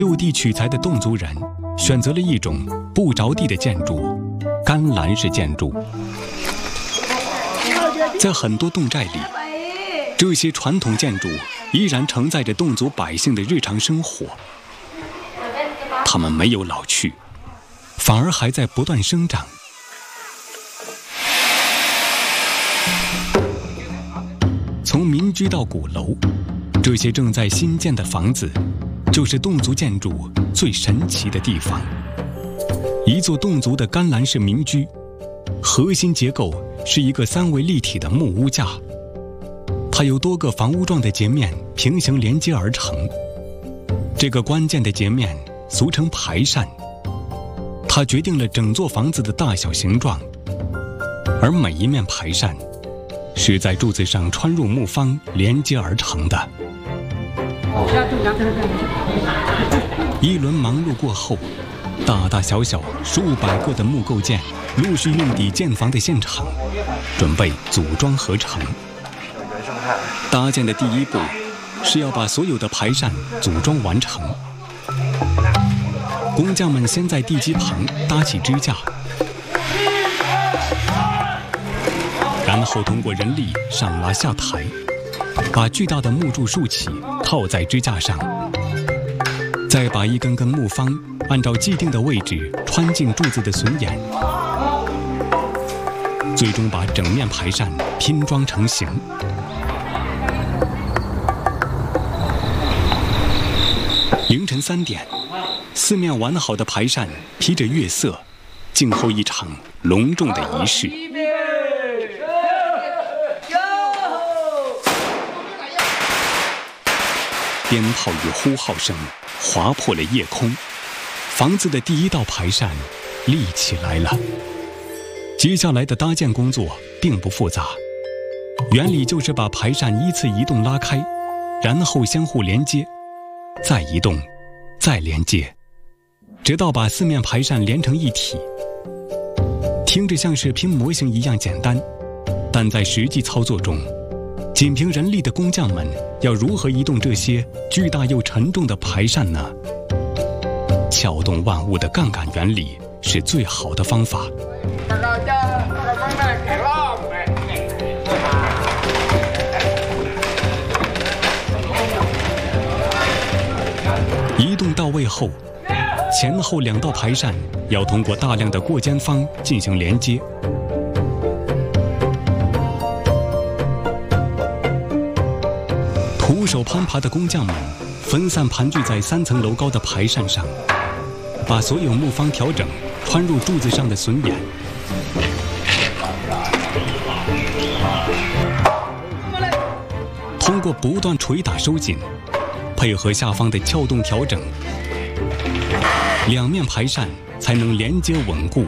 就地取材的侗族人选择了一种不着地的建筑——干栏式建筑。在很多侗寨里，这些传统建筑依然承载着侗族百姓的日常生活。它们没有老去，反而还在不断生长。从民居到鼓楼，这些正在新建的房子，就是侗族建筑最神奇的地方。一座侗族的干栏式民居，核心结构是一个3维立体的木屋架，它由多个房屋状的截面平行连接而成。这个关键的截面俗称排扇，它决定了整座房子的大小形状，而每一面排扇是在柱子上穿入木方连接而成的。一轮忙碌过后，大大小小数百个的木构件陆续运抵建房的现场，准备组装合成。搭建的第一步是要把所有的排扇组装完成。工匠们先在地基旁搭起支架，然后通过人力上拉下抬，把巨大的木柱竖起，套在支架上，再把一根根木方按照既定的位置穿进柱子的榫眼，最终把整面排扇拼装成型。凌晨3点，4面完好的排扇披着月色，静候一场隆重的仪式。鞭炮与呼号声划破了夜空，房子的第一道排扇立起来了。接下来的搭建工作并不复杂，原理就是把排扇依次移动拉开，然后相互连接，再移动，再连接，直到把4面排扇连成一体。听着像是拼模型一样简单，但在实际操作中，仅凭人力的工匠们要如何移动这些巨大又沉重的排扇呢？撬动万物的杠杆原理是最好的方法。移动到位后，前后2道排扇要通过大量的过肩方进行连接。徒手攀爬的工匠们分散盘踞在3层楼高的排扇上，把所有木方调整穿入柱子上的榫眼。通过不断捶打收紧，配合下方的撬动调整，2面排扇才能连接稳固。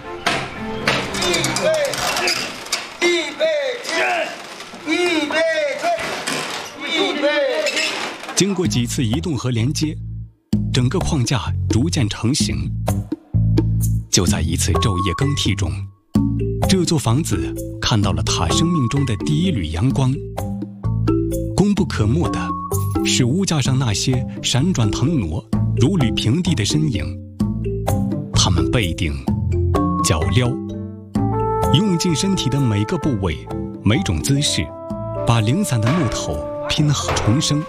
经过几次移动和连接，整个框架逐渐成型。就在一次昼夜更替中，这座房子看到了它生命中的第一缕阳光。功不可没的是屋架上那些闪转腾挪、如履平地的身影。他们背顶、脚撩，用尽身体的每个部位、每种姿势，把零散的木头拼合重生。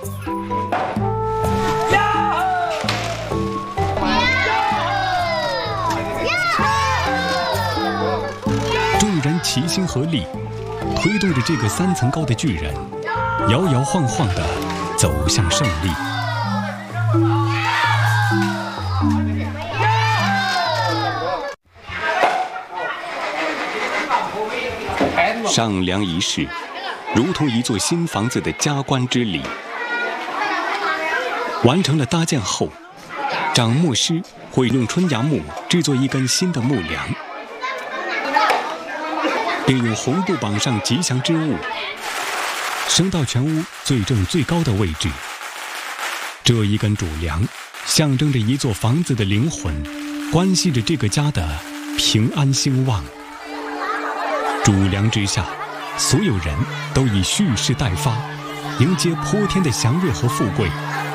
众人齐心合力，推动着这个3层高的巨人，摇摇晃晃地走向胜利。上梁仪式如同一座新房子的加冠之礼。完成了搭建后，掌木师会用春芽木制作一根新的木梁，并用红布绑上吉祥之物，升到全屋最正最高的位置。这一根主梁象征着一座房子的灵魂，关系着这个家的平安兴旺。主梁之下，所有人都以蓄势待发，迎接泼天的祥瑞和富贵。